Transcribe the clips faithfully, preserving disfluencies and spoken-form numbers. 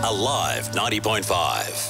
Alive ninety point five.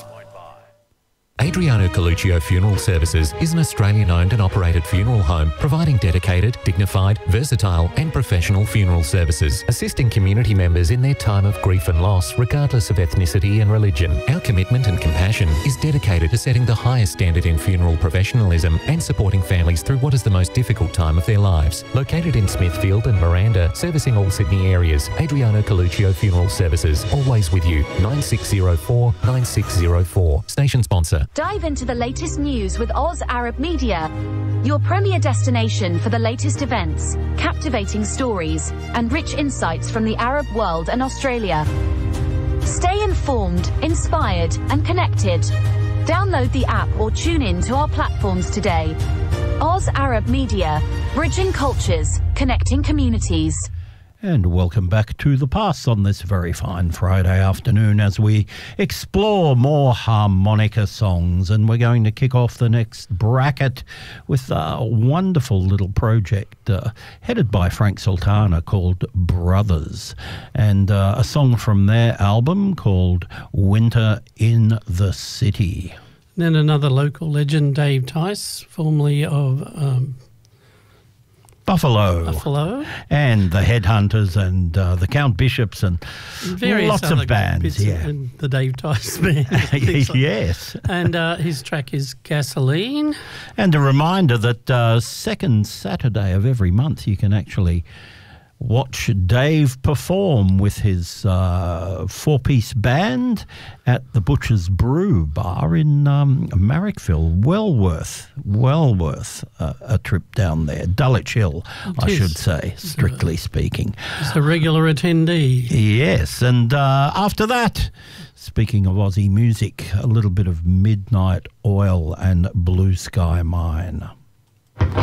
Adriano Coluccio Funeral Services is an Australian-owned and operated funeral home providing dedicated, dignified, versatile and professional funeral services, assisting community members in their time of grief and loss regardless of ethnicity and religion. Our commitment and compassion is dedicated to setting the highest standard in funeral professionalism and supporting families through what is the most difficult time of their lives. Located in Smithfield and Miranda, servicing all Sydney areas, Adriano Coluccio Funeral Services, always with you. nine six zero four nine six zero four. Station sponsor. Dive into the latest news with Oz Arab Media, your premier destination for the latest events, captivating stories, and rich insights from the Arab world and Australia. Stay informed, inspired, and connected. Download the app or tune in to our platforms today. Oz Arab Media, bridging cultures, connecting communities. And welcome back to The Pass on this very fine Friday afternoon as we explore more harmonica songs. And we're going to kick off the next bracket with a wonderful little project uh, headed by Frank Sultana called Brothers, and uh, a song from their album called Winter in the City. Then another local legend, Dave Tice, formerly of... Um Buffalo. Buffalo. And the Headhunters and uh, the Count Bishops and various lots other of bands. bits Yeah. And the Dave Tice band. Yes. And uh, his track is Gasoline. And a reminder that uh, second Saturday of every month you can actually watch Dave perform with his uh, four-piece band at the Butcher's Brew Bar in um, Marrickville. Well worth, well worth uh, a trip down there. Dulwich Hill, It I is. should say, strictly speaking. It's a regular attendee. Yes, and uh, after that, speaking of Aussie music, a little bit of Midnight Oil and Blue Sky Mine.